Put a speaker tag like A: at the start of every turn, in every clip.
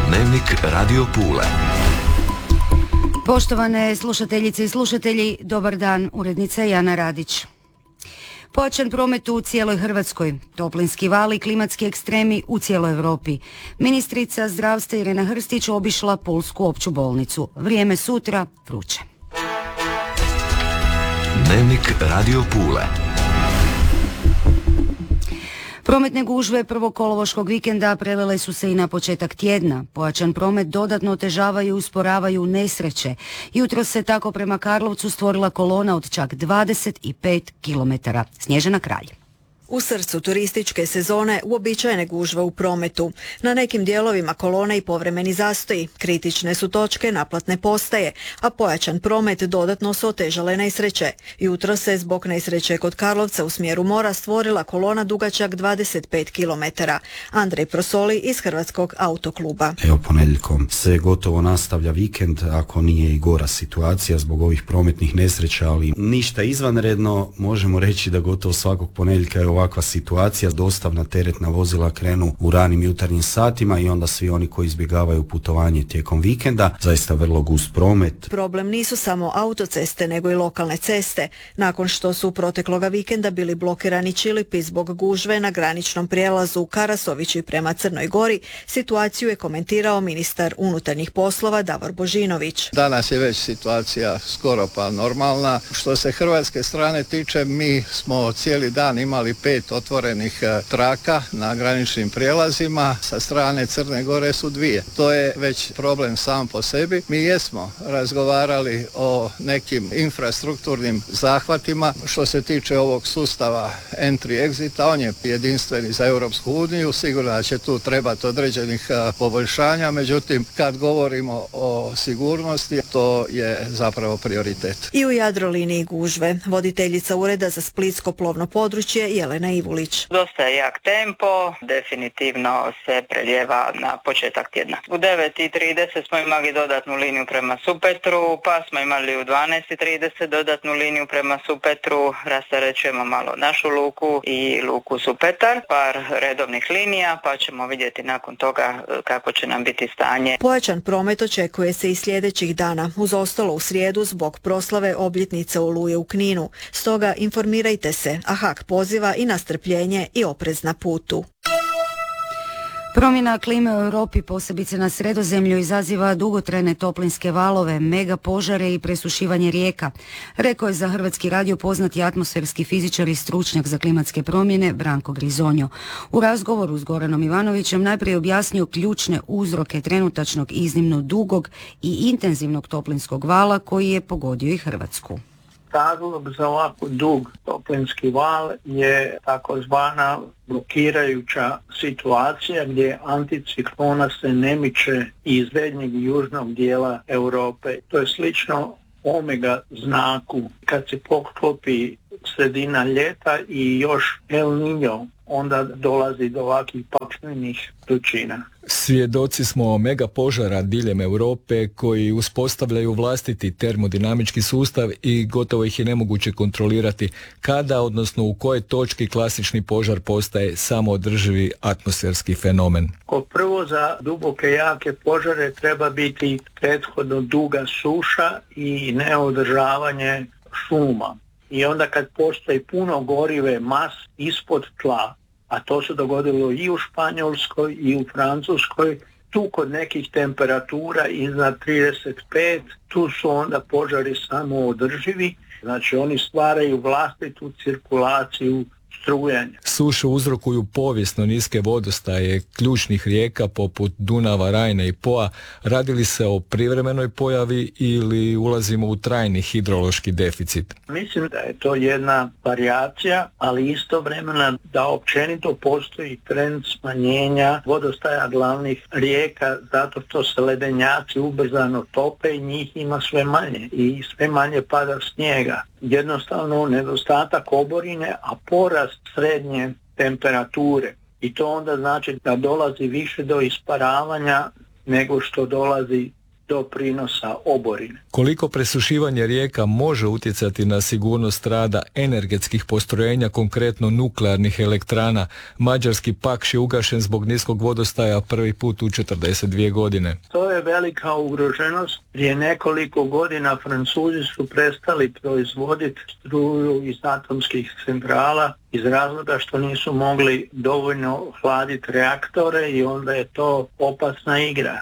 A: Dnevnik Radio Pule.
B: Poštovane slušateljice i slušatelji, dobar dan, urednica Jana Radić. Pojačan promet u cijeloj Hrvatskoj, toplinski val i klimatski ekstremi u cijeloj Europi. Ministrica zdravstva Irena Hrstić obišla Pulsku opću bolnicu. Vrijeme sutra, vruće.
A: Dnevnik Radio Pule.
B: Prometne gužve prvog kolovoškog vikenda prelile su se i na početak tjedna. Pojačan promet dodatno otežavaju i usporavaju nesreće. Jutros se tako prema Karlovcu stvorila kolona od čak 25 km. Snježana Kralj.
C: U srcu turističke sezone uobičajene gužve u prometu. Na nekim dijelovima kolone i povremeni zastoji. Kritične su točke naplatne postaje, a pojačan promet dodatno su otežale nesreće. Jutro se zbog nesreće kod Karlovca u smjeru mora stvorila kolona dugačak 25 km. Andrej Prosoli iz Hrvatskog autokluba.
D: Evo, ponedjeljkom se gotovo nastavlja vikend, ako nije i gora situacija zbog ovih prometnih nesreća, ali ništa izvanredno. Možemo reći da gotovo svakog ponedjeljka je ovakva situacija, dostavna teretna vozila krenu u ranim jutarnjim satima i onda svi oni koji izbjegavaju putovanje tijekom vikenda, zaista vrlo gust promet.
C: Problem nisu samo autoceste, nego i lokalne ceste. Nakon što su protekloga vikenda bili blokirani Čilipi zbog gužve na graničnom prijelazu Karasovići prema Crnoj Gori, situaciju je komentirao ministar unutarnjih poslova Davor Božinović.
E: Danas je već situacija skoro pa normalna. Što se hrvatske strane tiče, mi smo cijeli dan imali 5 otvorenih traka na graničnim prijelazima, sa strane Crne Gore su 2. To je već problem sam po sebi. Mi jesmo razgovarali o nekim infrastrukturnim zahvatima. Što se tiče ovog sustava entry-exita, on je jedinstveni za Europsku uniju, sigurno da će tu trebati određenih poboljšanja, međutim kad govorimo o sigurnosti, to je zapravo prioritet.
C: I u Jadroliniji gužve. Voditeljica Ureda za splitsko plovno područje Jelena Ivulić.
F: Dosta je jak tempo, definitivno se preljeva na početak tjedna. U 9:30 smo imali dodatnu liniju prema Supetru, pa smo imali u 12:30 dodatnu liniju prema Supetru, rasterećujemo malo našu luku i luku Supetar, par redovnih linija, pa ćemo vidjeti nakon toga kako će nam biti stanje.
C: Pojačan promet očekuje se i sljedećih dana, uz ostalo u srijedu zbog proslave obljetnice Oluje u Kninu. Stoga informirajte se, a HAK poziva i na strpljenje i oprez na putu.
B: Promjena klime u Europi, posebice na Sredozemlju, izaziva dugotrajne toplinske valove, mega požare i presušivanje rijeka, rekao je za Hrvatski radio poznati atmosferski fizičar i stručnjak za klimatske promjene Branko Grizonjo. U razgovoru s Goranom Ivanovićem najprije objasnio ključne uzroke trenutačnog iznimno dugog i intenzivnog toplinskog vala koji je pogodio i Hrvatsku.
G: Razlog za ovako dug toplinski val je takozvana blokirajuća situacija gdje anticiklona se ne miče iz srednjeg i južnog dijela Europe. To je slično omega znaku. Kad se poklopi sredina ljeta i još El Niño, onda dolazi do ovakvih paklenih vrućina.
H: Svjedoci smo mega požara diljem Europe koji uspostavljaju vlastiti termodinamički sustav i gotovo ih je nemoguće kontrolirati kada, odnosno u kojoj točki klasični požar postaje samoodrživi atmosferski fenomen.
G: Prvo, za duboke jake požare treba biti prethodno duga suša i neodržavanje šuma. I onda kad postoji puno gorive mas ispod tla, a to se dogodilo i u Španjolskoj i u Francuskoj, tu kod nekih temperatura iznad 35, tu su onda požari samoodrživi, znači oni stvaraju vlastitu cirkulaciju strujanja.
H: Suše uzrokuju povijesno niske vodostaje ključnih rijeka poput Dunava, Rajne i Poa. Radi li se o privremenoj pojavi ili ulazimo u trajni hidrološki deficit?
G: Mislim da je to jedna varijacija, ali istovremeno da općenito postoji trend smanjenja vodostaja glavnih rijeka zato što se ledenjaci ubrzano tope i njih ima sve manje i sve manje pada snijega. Jednostavno nedostatak oborine, a porast srednje temperature. I to onda znači da dolazi više do isparavanja nego što dolazi doprinosa oborine.
H: Koliko presušivanje rijeka može utjecati na sigurnost rada energetskih postrojenja, konkretno nuklearnih elektrana? Mađarski Pakš je ugašen zbog niskog vodostaja prvi put u 42 godine.
G: To je velika ugroženost. Prije nekoliko godina Francuzi su prestali proizvoditi struju iz atomskih centrala iz razloga što nisu mogli dovoljno hladiti reaktore i onda je to opasna igra.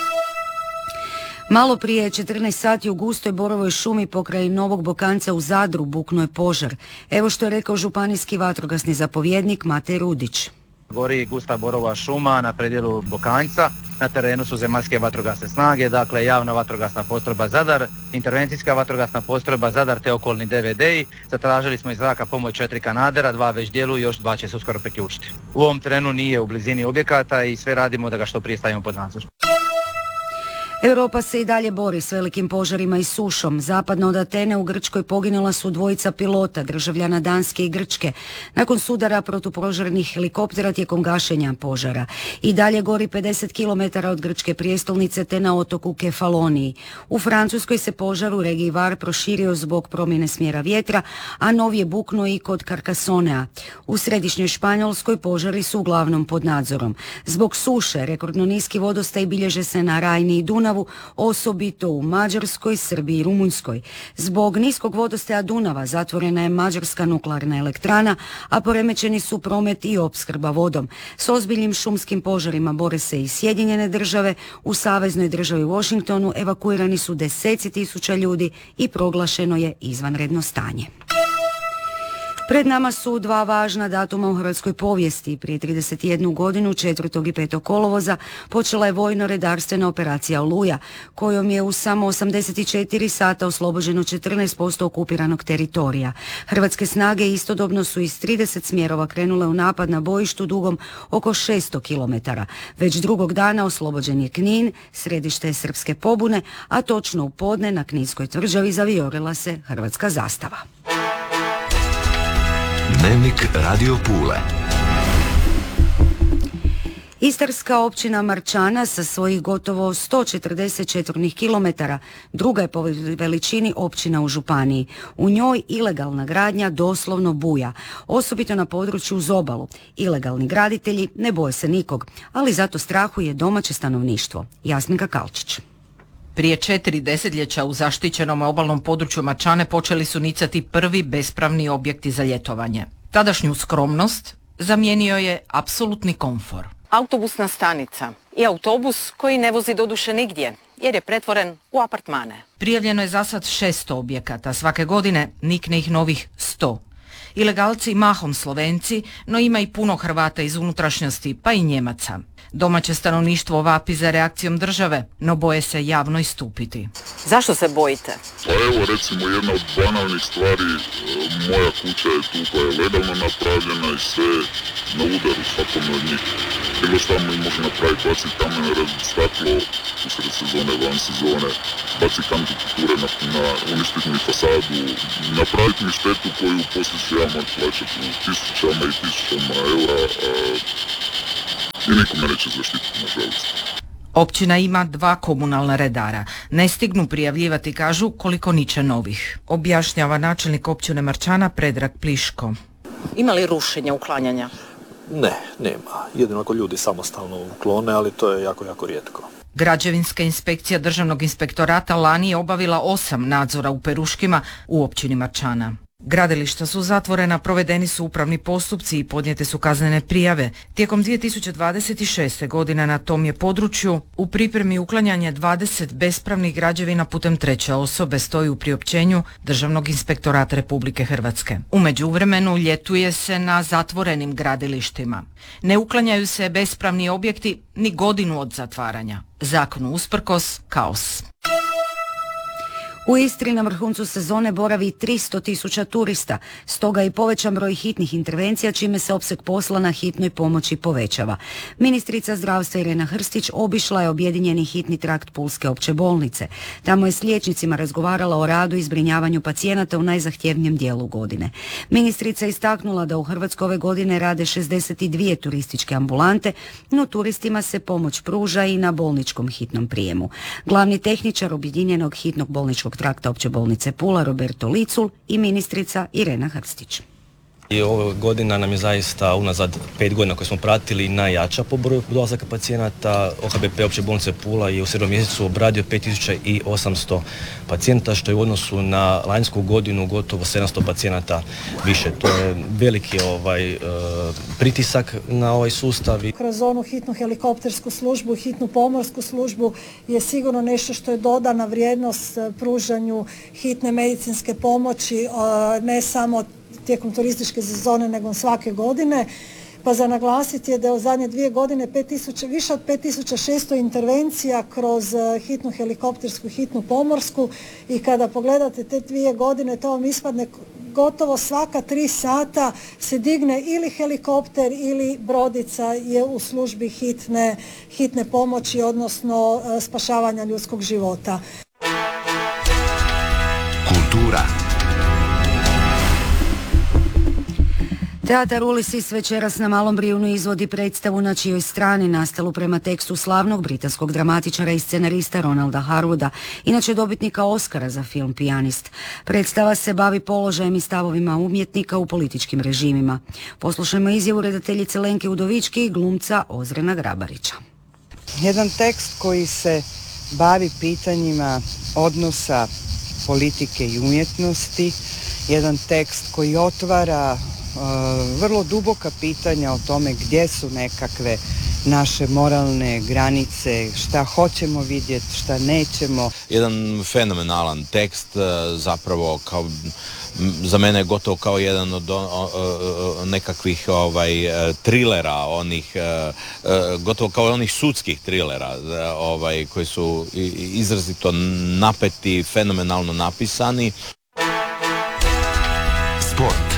B: Malo prije 14 sati u gustoj borovoj šumi pokraj Novog Bokanca u Zadru buknuo je požar. Evo što je rekao županijski vatrogasni zapovjednik Matej Rudić.
I: Gori gusta borova šuma na predjelu Bokanjca. Na terenu su zemaljske vatrogasne snage, dakle javna vatrogasna postrojba Zadar, intervencijska vatrogasna postrojba Zadar te okolni DVD-i. Zatražili smo iz zraka pomoć 4 kanadera, 2 već djeluju, još 2 će se uskoro priključiti. U ovom trenu nije u blizini objekata i sve radimo da ga što prije stavimo pod nadzor.
B: Europa se i dalje bori s velikim požarima i sušom. Zapadno od Atene u Grčkoj poginula su dvojica pilota, državljana Danske i Grčke, nakon sudara protupožarnih helikoptera tijekom gašenja požara. I dalje gori 50 km od grčke prijestolnice te na otoku Kefaloniji. U Francuskoj se požar u regiji Var proširio zbog promjene smjera vjetra, a nov je buknuo i kod Carcassonea. U središnjoj Španjolskoj požari su uglavnom pod nadzorom. Zbog suše rekordno niski vodostaj bilježe se na Rajni i Dunavu, osobito u Mađarskoj, Srbiji i Rumunjskoj. Zbog niskog vodostaja Dunava zatvorena je mađarska nuklearna elektrana, a poremećeni su promet i opskrba vodom. S ozbiljnim šumskim požarima bore se i Sjedinjene države. U saveznoj državi Washingtonu evakuirani su deseci tisuća ljudi i proglašeno je izvanredno stanje. Pred nama su dva važna datuma u hrvatskoj povijesti. Prije 31 godinu, 4. i 5. kolovoza, počela je vojno-redarstvena operacija Oluja, kojom je u samo 84 sata oslobođeno 14% okupiranog teritorija. Hrvatske snage istodobno su iz 30 smjerova krenule u napad na bojištu dugom oko 600 km. Već drugog dana oslobođen je Knin, središte je srpske pobune, a točno u podne na Kninskoj tvrđavi zavijorila se hrvatska zastava.
A: Dnevnik Radio Pule.
B: Istarska općina Marčana sa svojih gotovo 140 četvornih kilometara druga je po veličini općina u županiji. U njoj ilegalna gradnja doslovno buja, osobito na području uz obalu. Ilegalni graditelji ne boje se nikog, ali zato strahuje domaće stanovništvo. Jasminka Kalčić.
J: Prije 4 desetljeća u zaštićenom obalnom području Marčane počeli su nicati prvi bespravni objekti za ljetovanje. Tadašnju skromnost zamijenio je apsolutni komfor.
K: Autobusna stanica i autobus koji ne vozi doduše nigdje jer je pretvoren u apartmane.
J: Prijavljeno je za sad 600 objekata, svake godine nikne ih novih 100. Ilegalci mahom Slovenci, no ima i puno Hrvata iz unutrašnjosti, pa i Njemaca. Domaće stanovništvo vapi za reakcijom države, no boje se javno istupiti.
K: Zašto se bojite?
L: Pa evo recimo jedna od banalnih stvari, moja kuća je tu koja je legalno napravljena i sve na udaru svakome od njih. Bilo šta mi može napraviti, baciti kamen, razbiti staklo usred sezone, van sezone, baciti kantu kulture na uništiti mi fasadu, napraviti mi štetu koju poslije ću ja moći plaćati u tisućama i tisućama eura, i niko me neće zaštititi, nažalost.
J: Općina ima 2 komunalna redara. Ne stignu prijavljivati, kažu, koliko niče novih. Objašnjava načelnik općine Marčana Predrag Pliško.
K: Ima li rušenja, uklanjanja?
M: Ne, nema. Jedino ako ljudi samostalno uklone, ali to je jako, jako rijetko.
J: Građevinska inspekcija Državnog inspektorata lani je obavila 8 nadzora u Peruškima u općini Marčana. Gradilišta su zatvorena, provedeni su upravni postupci i podnijete su kaznene prijave. Tijekom 2026. godine na tom je području u pripremi uklanjanje 20 bespravnih građevina putem treće osobe, stoji u priopćenju Državnog inspektorata Republike Hrvatske. U međuvremenu ljetuje se na zatvorenim gradilištima. Ne uklanjaju se bespravni objekti ni godinu od zatvaranja. Zakonu usprkos, kaos.
B: U Istri na vrhuncu sezone boravi 300.000 turista, stoga i povećan broj hitnih intervencija, čime se opseg posla na hitnoj pomoći povećava. Ministrica zdravstva Irena Hrstić obišla je objedinjeni hitni trakt Pulske opće bolnice. Tamo je s liječnicima razgovarala o radu i zbrinjavanju pacijenata u najzahtjevnijem dijelu godine. Ministrica je istaknula da u Hrvatskoj ove godine rade 62 turističke ambulante, no turistima se pomoć pruža i na bolničkom hitnom prijemu. Glavni tehničar objedinjenog hitnog bolničkog trakta opće bolnice Pula Roberto Licul i ministrica Irena Hrstić.
N: I ova godina nam je zaista unazad 5 godina koje smo pratili najjača po broju dolazaka pacijenata. OHBP opće bolnice Pula je u 7. mjesecu obradio 5800 pacijenta, što je u odnosu na lanjsku godinu gotovo 700 pacijenata više. To je veliki pritisak na ovaj sustav.
O: Kroz onu hitnu helikoptersku službu, hitnu pomorsku službu je sigurno nešto što je dodana vrijednost pružanju hitne medicinske pomoći, ne samo tijekom turističke sezone nego svake godine. Pa za naglasiti je da je u zadnje 2 godine više od 5600 intervencija kroz hitnu helikoptersku, hitnu pomorsku i kada pogledate te 2 godine to vam ispadne gotovo svaka 3 sata se digne ili helikopter ili brodica je u službi hitne pomoći, odnosno spašavanja ljudskog života.
A: Kultura.
B: Teatar Ulisis večeras na Malom Brijunu izvodi predstavu Na čijoj strani, nastalu prema tekstu slavnog britanskog dramatičara i scenarista Ronalda Harwooda, inače dobitnika Oscara za film Pijanist. Predstava se bavi položajem i stavovima umjetnika u političkim režimima. Poslušajmo izjavu redateljice Lenke Udovički i glumca Ozrena Grabarića.
P: Jedan tekst koji se bavi pitanjima odnosa politike i umjetnosti, jedan tekst koji otvara vrlo duboka pitanja o tome gdje su nekakve naše moralne granice, šta hoćemo vidjeti, šta nećemo.
Q: Jedan fenomenalan tekst, zapravo kao za mene je gotovo kao jedan od nekakvih trilera, gotovo kao onih sudskih trilera koji su izrazito napeti, fenomenalno napisani.
A: Sport.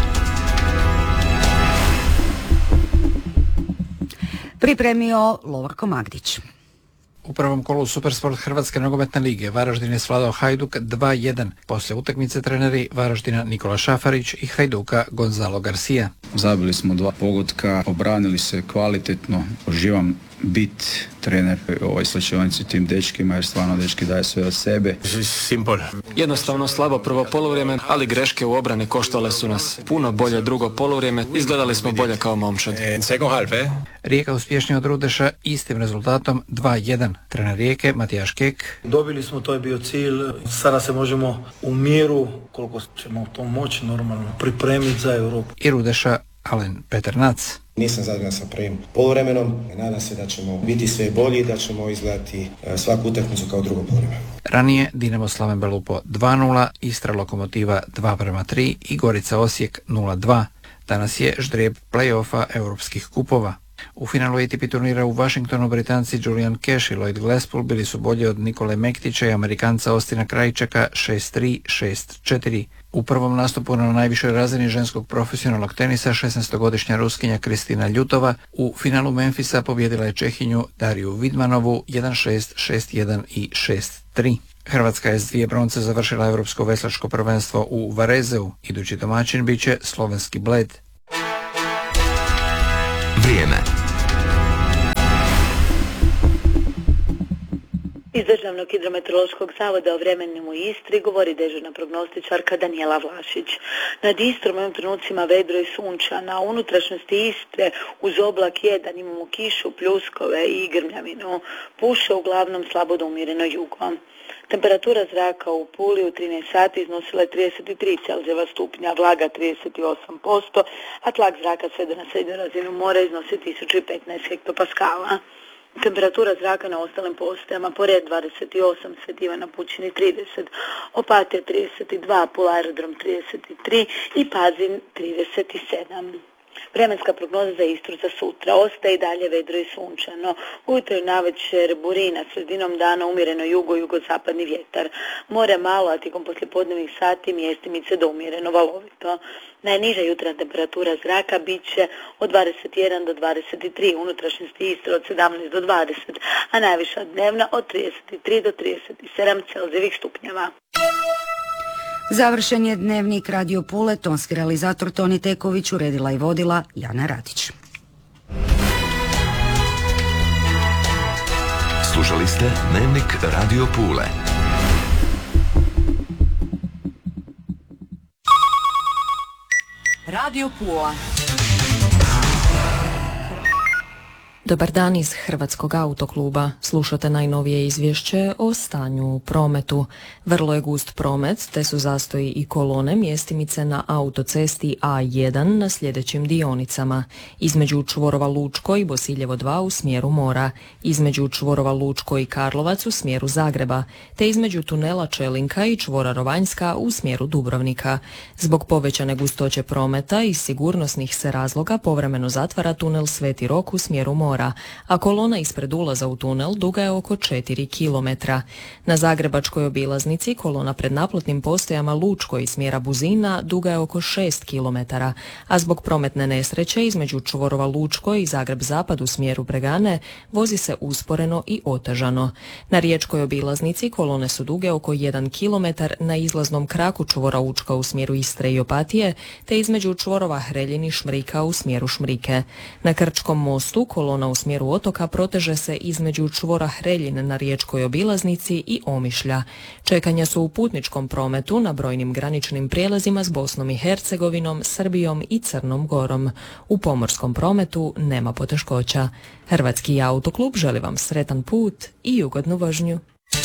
B: Pripremio Lovorko Magdić.
R: U prvom kolu Supersport Hrvatske nogometne lige Varaždin je svladao Hajduk 2-1. Poslije utakmice treneri Varaždina Nikola Šafarić i Hajduka Gonzalo Garcia.
S: Zabili smo 2 pogotka, obranili se kvalitetno, uživam bit trener u ovoj slučajnici tim dečkima jer stvarno dečki daje sve od sebe.
T: Simpol. Jednostavno slabo prvo poluvrijeme, ali greške u obrani koštale su nas. Puno bolje drugo poluvrijeme, izgledali smo bolje kao momčad.
R: Rijeka uspješnija od Rudeša istim rezultatom 2-1. Trener Rijeke Matijaš Kek.
U: Dobili smo, to je bio cilj. Sada se možemo u miru, koliko ćemo to moći normalno, pripremiti za Europu.
R: I Rudeša Alen Peternac.
V: Nisam zadovoljan sa prvim poluvremenom. Nadam se da ćemo biti sve bolji i da ćemo izgledati svaku utakmicu kao drugo poluvreme.
R: Ranije Dinamo Slaven Belupo 2-0, Istra Lokomotiva 2-3 i Gorica Osijek 0-2. Danas je ždrijeb play-offa europskih kupova. U finalu ATP turnira u Washingtonu Britanci Julian Cash i Lloyd Glasspool bili su bolji od Nikole Mektića i Amerikanca Austina Krajčaka 6-3, 6-4. U prvom nastupu na najvišoj razini ženskog profesionalnog tenisa 16-godišnja Ruskinja Kristina Ljutova u finalu Memfisa pobjedila je Čehinju Dariju Vidmanovu 1-6, 6-1 i 6-3. Hrvatska je s 2 bronce završila Europsko veslačko prvenstvo u Varezeu. Idući domaćin bit će slovenski Bled.
A: Vrijeme.
W: Iz Državnog hidrometeorološkog zavoda o vremenu u Istri govori dežurna prognostičarka Danijela Vlašić. Nad Istrom u ovim trenucima vedro i sunčano, a u unutrašnjosti Istre uz oblak 1 imamo kišu, pljuskove i grmljavinu. Puše uglavnom slabo do umjereno jugo. Temperatura zraka u Puli u 13 sati iznosila je 33 Celzijeva stupnja, vlaga 38%, a tlak zraka svede na srednju razinu mora iznosi 1015 hektopaskala. Temperatura zraka na ostalim postajama Pored 28, Svet Ivan na Pučini 30, Opatija 32, Pula aerodrom 33 i Pazin 37. Vremenska prognoza za Istru za sutra. Ostaje i dalje vedro i sunčano. Ujutro i navečer burina, sredinom dana umjereno jugozapadni vjetar. More malo, a tijekom poslijepodnevnih sati mjestimice do umjereno valovito. Najniža jutarnja temperatura zraka bit će od 21 do 23, unutrašnjosti Istre od 17 do 20, a najviša dnevna od 33 do 37 Celzijevih stupnjeva.
B: Završen je dnevnik Radio Pule, tonski realizator Toni Teković, uredila i vodila Jana Radić.
A: Slušali ste dnevnik Radio Pule.
D: Radio Pula.
E: Dobar dan iz Hrvatskog autokluba. Slušate najnovije izvješće o stanju u prometu. Vrlo je gust promet, te su zastoji i kolone mjestimice na autocesti A1 na sljedećim dionicama. Između čvorova Lučko i Bosiljevo 2 u smjeru mora, između čvorova Lučko i Karlovac u smjeru Zagreba, te između tunela Čelinka i čvora Rovanjska u smjeru Dubrovnika. Zbog povećane gustoće prometa i sigurnosnih se razloga povremeno zatvara tunel Sveti Rok u smjeru mora, a kolona ispred ulaza u tunel duga je oko 4 km. Na zagrebačkoj obilaznici kolona pred naplatnim postajama Lučko i smjera Buzina duga je oko 6 km, a zbog prometne nesreće između čvorova Lučko i Zagreb Zapad u smjeru Bregane vozi se usporeno i otežano. Na riječkoj obilaznici kolone su duge oko 1 km na izlaznom kraku čvora Učka u smjeru Istre i Opatije, te između čvorova Hreljin i Šmrika u smjeru Šmrike. Na Krčkom mostu kolona u smjeru otoka proteže se između čvora Hreljin na riječkoj obilaznici i Omišlja. Čekanja su u putničkom prometu na brojnim graničnim prijelazima s Bosnom i Hercegovinom, Srbijom i Crnom Gorom. U pomorskom prometu nema poteškoća. Hrvatski autoklub želi vam sretan put i ugodnu vožnju.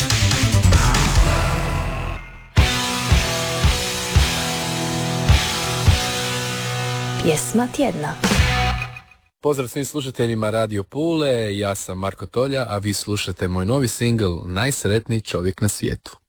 D: Pjesma tjedna.
F: Pozdrav svim slušateljima Radio Pule, ja sam Marko Tolja, a vi slušate moj novi singl Najsretniji čovjek na svijetu.